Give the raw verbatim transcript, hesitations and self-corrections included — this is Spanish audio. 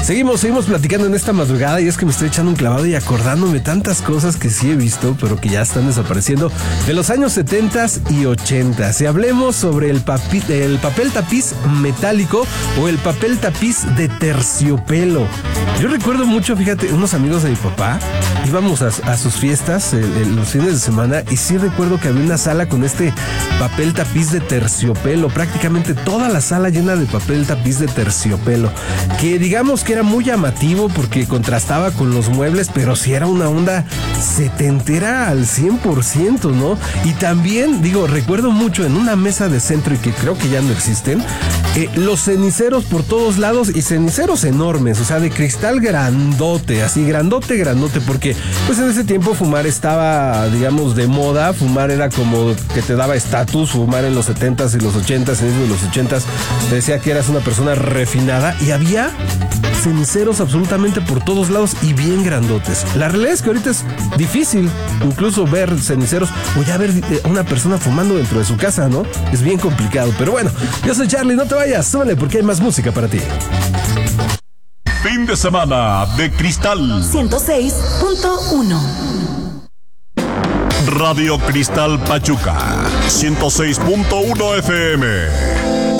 Seguimos, seguimos platicando en esta madrugada y es que me estoy echando un clavado y acordándome tantas cosas que sí he visto, pero que ya están desapareciendo de los años setenta y ochenta. Y hablemos sobre el, papi, el papel tapiz metálico o el papel tapiz de terciopelo. Yo recuerdo mucho, fíjate, unos amigos de mi papá, íbamos a, a sus fiestas eh, eh, los fines de semana y sí recuerdo que había una sala con este papel tapiz de terciopelo, prácticamente toda la sala llena de papel tapiz de terciopelo, que digamos que era muy llamativo porque contrastaba con los muebles, pero sí era una onda setentera al cien por ciento, ¿no? Y también, digo, recuerdo mucho en una mesa de centro y que creo que ya no existen, eh, los ceniceros por todos lados y ceniceros enormes, o sea, de cristal grandote, así grandote, grandote, porque pues en ese tiempo fumar estaba, digamos, de moda, fumar era como que te daba estatus, fumar en los setentas y los ochentas, en de los ochentas, te decía que eras una persona refinada y había ceniceros absolutamente por todos lados y bien grandotes. La realidad es que ahorita es difícil incluso ver ceniceros o ya ver a una persona fumando dentro de su casa, ¿no? Es bien complicado, pero bueno, yo soy Charlie, no te vayas, súbele porque hay más música para ti. Fin de semana de Cristal ciento seis punto uno. Radio Cristal Pachuca ciento seis punto uno F M.